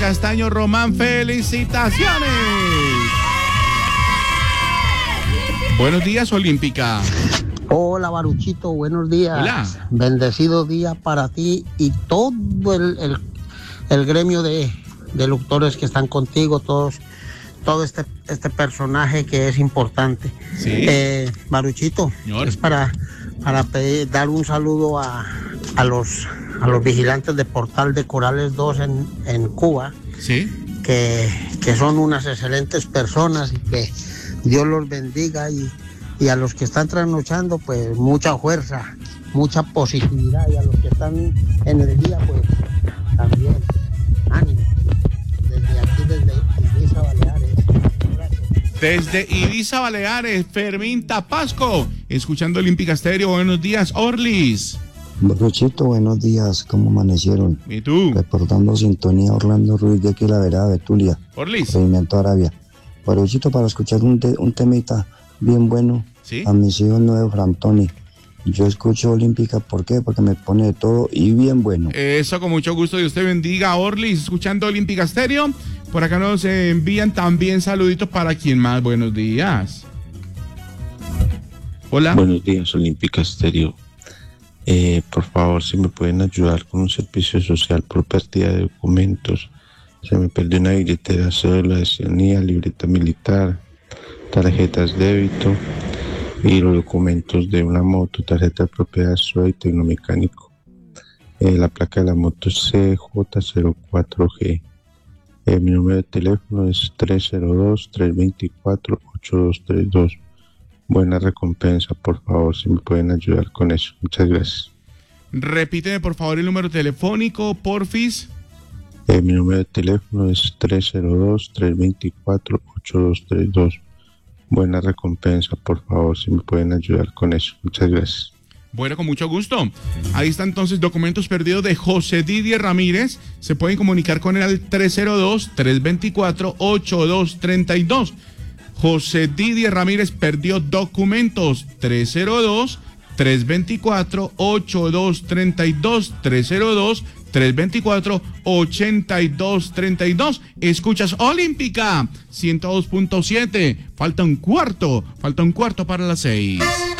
Castaño Román, felicitaciones. Buenos días, Olímpica. Hola, Baruchito, buenos días. Hola. Bendecido día para ti y todo el gremio de locutores que están contigo, todo este personaje que es importante. Sí. Baruchito, Señor. es para dar un saludo a los vigilantes de Portal de Corales 2 en Cuba. Sí. Que son unas excelentes personas y que Dios los bendiga y a los que están trasnochando, pues mucha fuerza, mucha positividad, y a los que están en el día, pues también ánimo. Desde aquí, desde Ibiza, Baleares. Gracias. Desde Ibiza, Baleares, Fermín Tapasco, escuchando Olímpica Estéreo. Buenos días, Orlis. Baruchito, buenos días, ¿cómo amanecieron? ¿Y tú? Reportando sintonía, Orlando Ruiz de aquí, la vereda de Betulia, Orlis. Corregimiento Arabia. Baruchito, para escuchar un temita bien bueno, ¿Sí? a mis hijos nuevos, Frantoni. Yo escucho Olímpica, ¿por qué? Porque me pone de todo y bien bueno. Eso, con mucho gusto. Dios te bendiga, Orlis, escuchando Olímpica Estéreo. Por acá nos envían también saluditos para quien más. Buenos días. Hola. Buenos días, Olímpica Estéreo. Por favor, si me pueden ayudar con un servicio social por pérdida de documentos. Se me perdió una billetera, cédula de ciudadanía, libreta militar, tarjetas débito y los documentos de una moto, tarjeta de propiedad, SOE, tecnomecánico. La placa de la moto es CJ04G. Mi número de teléfono es 302-324-8232. Buena recompensa, por favor, si me pueden ayudar con eso. Muchas gracias. Repíteme, por favor, el número telefónico, porfis. Mi número de teléfono es 302-324-8232. Buena recompensa, por favor, si me pueden ayudar con eso. Muchas gracias. Bueno, con mucho gusto. Ahí está entonces documentos perdidos de José Didier Ramírez. Se pueden comunicar con él al 302-324-8232. José Didier Ramírez perdió documentos. 302-324-8232. 324-8232. Escuchas Olímpica 102.7. Falta un cuarto para las 6.